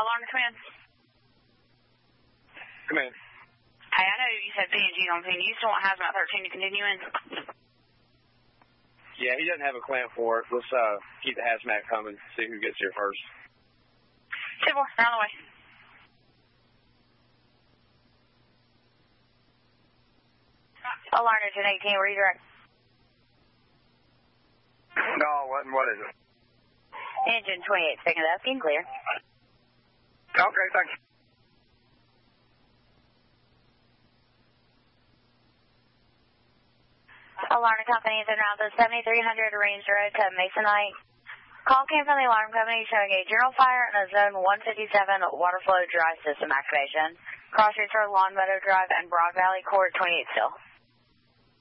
Alarm to command. Command. Hey, I know you said P&G on scene. You still want hazmat 13 to continue in? Yeah, he doesn't have a plan for it. Let's keep the hazmat coming, see who gets here first. 2-4, round the way. Alarm engine 18, redirect. No, what is it? Engine 28, picking it up, getting clear. Okay, thanks. Alarm company is en route to 7300 Range Road to Masonite. Call came from the alarm company showing a general fire in a zone 157 water flow drive system activation. Cross streets are Long Meadow Drive and Broad Valley Court 28 still.